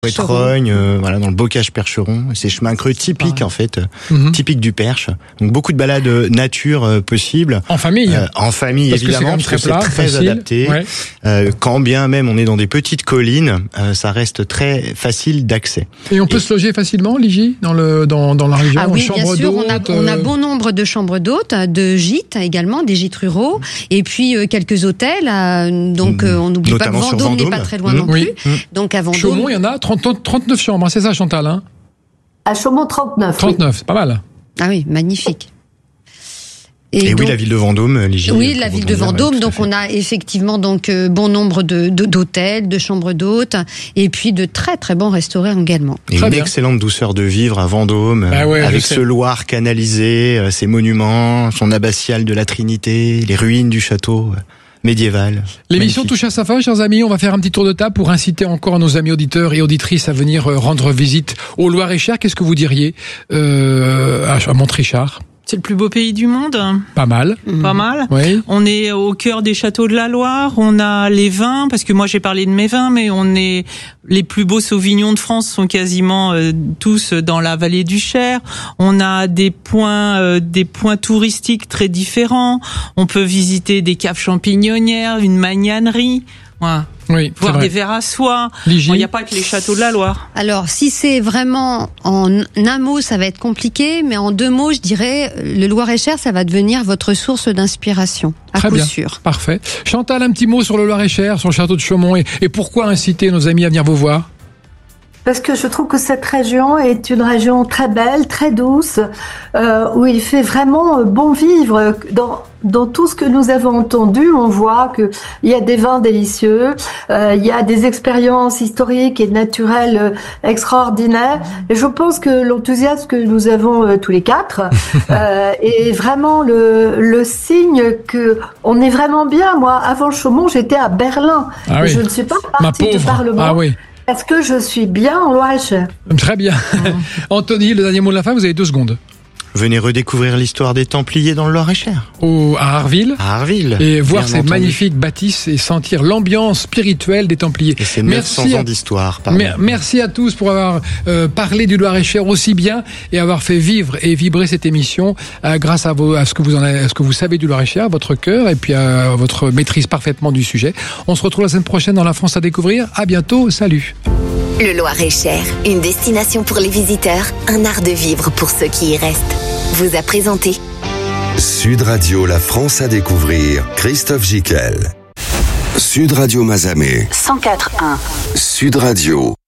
Trogne, voilà, dans le bocage Percheron, ces chemins creux typiques en fait, typiques du Perche. Donc beaucoup de balades nature possibles. En famille. En famille parce évidemment, parce que c'est très adapté. Ouais. Quand bien même on est dans des petites collines, ça reste très facile d'accès. Et on peut se loger facilement, Ligie, dans la région. Ah oui, bien sûr. On a bon nombre de chambres d'hôtes, de gîtes également, des gîtes ruraux, et puis quelques hôtels. Donc on n'oublie pas que Vendôme n'est pas très loin non plus. Donc à Vendôme. Chaumont, il y en a 39 chambres, c'est ça, Chantal, hein? À Chaumont, 39. 39, c'est pas mal. Ah oui, magnifique. Et donc, oui, la ville de Vendôme, Ligie. Oui, la ville de Vendôme. Donc, on a effectivement donc bon nombre d'hôtels, de chambres d'hôtes, et puis de très très bons restaurants également. Et une excellente douceur de vivre à Vendôme, avec ce Loir canalisé, ses monuments, son abbatiale de la Trinité, les ruines du château médiéval. L'émission touche à sa fin, chers amis. On va faire un petit tour de table pour inciter encore nos amis auditeurs et auditrices à venir rendre visite au Loir-et-Cher. Qu'est-ce que vous diriez à Montrichard? C'est le plus beau pays du monde. Pas mal. Pas mal. Oui. On est au cœur des châteaux de la Loire. On a les vins, parce que moi j'ai parlé de mes vins, mais on est les plus beaux sauvignons de France sont quasiment tous dans la vallée du Cher. On a des points touristiques très différents. On peut visiter des caves champignonnières, une magnanerie. Voilà. Oui, voir des verres à soie. Il n'y a pas que les châteaux de la Loire. Alors, si c'est vraiment en un mot, ça va être compliqué, mais en deux mots, je dirais, le Loir-et-Cher, ça va devenir votre source d'inspiration, à coup sûr. Parfait. Chantal, un petit mot sur le Loir-et-Cher, sur le château de Chaumont, et pourquoi inciter nos amis à venir vous voir? Parce que je trouve que cette région est une région très belle, très douce, où il fait vraiment bon vivre. Dans tout ce que nous avons entendu, on voit que il y a des vins délicieux, il y a des expériences historiques et naturelles extraordinaires. Et je pense que l'enthousiasme que nous avons tous les quatre est vraiment le signe que on est vraiment bien. Moi, avant Chaumont, j'étais à Berlin. Ah oui. Je ne suis pas partie du Parlement. Ah oui. Parce que je suis bien en Loire-et-Cher. Très bien. Anthony, le dernier mot de la fin, vous avez 2 secondes. Venez redécouvrir l'histoire des Templiers dans le Loir-et-Cher. À Arville. À Arville. Et voir ces magnifiques bâtisses et sentir l'ambiance spirituelle des Templiers. Et c'est 900 ans d'histoire. Merci à tous pour avoir parlé du Loir-et-Cher aussi bien et avoir fait vivre et vibrer cette émission grâce à ce que vous savez du Loir-et-Cher, votre cœur et puis à votre maîtrise parfaitement du sujet. On se retrouve la semaine prochaine dans La France à découvrir. À bientôt. Salut. Le Loir-et-Cher, une destination pour les visiteurs, un art de vivre pour ceux qui y restent. Vous a présenté Sud Radio, La France à découvrir, Christophe Gicquel. Sud Radio Mazamet 104.1. Sud Radio.